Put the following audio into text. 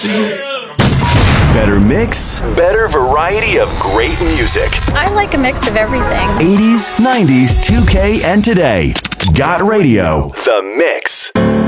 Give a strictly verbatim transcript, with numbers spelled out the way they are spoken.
Better mix, better variety of great music. I like a mix of everything. eighties, nineties, two K, and today. Got Radio, The Mix.